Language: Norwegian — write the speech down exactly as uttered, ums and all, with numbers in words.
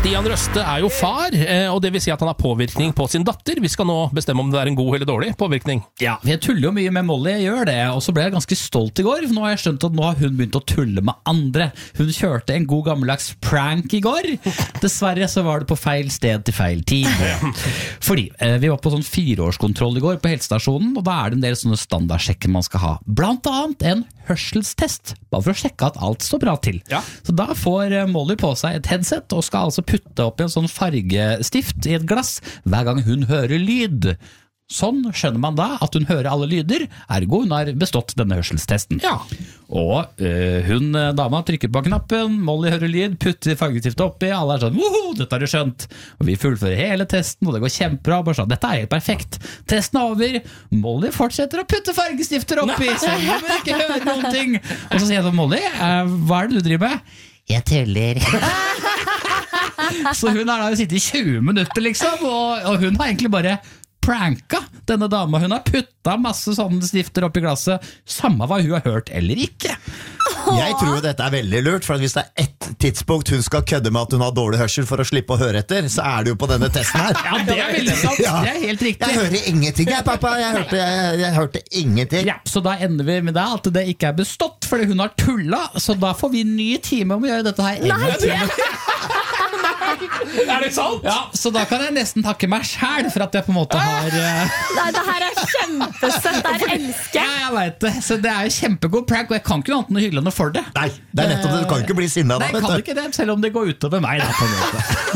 Stian Røste er jo far, og det vil si at han har påvirkning på sin datter. Vi skal nå bestemme om det er en god eller dårlig påvirkning. Ja, jeg tuller jo mye med Molly, jeg gjør det, og så ble jeg ganske stolt i går, for nå har jeg skjønt at nå har hun begynt å tulle med andre. Hun kjørte en god gammeldags prank i går. Dessverre så var det på feil sted til feil tid. Fordi eh, vi var på sånn fireårskontroll i går på helsestasjonen, og da er det en del sånne standardsjekker man skal ha. Blant annet en hørselstest, bare for å sjekke at alt står bra til. Ja. Så da får Molly på seg et headset og skal altså putte opp i en sånn fargestift i et glass hver gang hun hører lyd. Sånn skjønner man da at hun hører alle lyder, ergo hun har bestått denne hørselstesten. Ja. Og øh, hun, dama, trykker på knappen, Molly hører lyd, putter fargestiftet oppi, alle er sånn, woho, dette har du skjønt. Og vi fullfører hele testen, og det går kjempebra, bare sånn, dette er helt perfekt. Testen er over, Molly fortsetter å putte fargestifter oppi, selv om hun ikke hører noen ting. Og så sier jeg til Molly, eh, hva er det du driver med? Jeg tuller. Så hun har da sittet i tjue minutter liksom, og, og hun har egentlig bare pranka denne dama. Hun har putta masse sånne stifter opp i glasset, samme hva hun har hørt eller ikke. Jeg tror jo dette er veldig lurt, for hvis det er ett tidspunkt hun skal kødde med at hun har dårlig hørsel for å slippe å høre etter, så er det jo på denne testen her. Ja, det er veldig sant. Ja. Det er helt riktig. Jeg hører ingenting, jeg, pappa. Jeg hørte, jeg, jeg hørte ingenting. Ja, så da ender vi med det at det ikke er bestått, fordi hun har tulla, så da får vi en ny time om å gjøre dette her. Nei, er det sant? Ja, så da kan jeg nesten takke meg selv for at jeg på en måte har uh... Nei, det her er kjempesøtt, det her elsker Ja, jeg vet det, så det er jo kjempegod prank, og jeg kan ikke noe annet enn å hylle henne for det. Nei, det er nettopp det, du kan ikke bli sinnet da. Nei, jeg kan ikke det, selv om det går utover meg da, på en måte.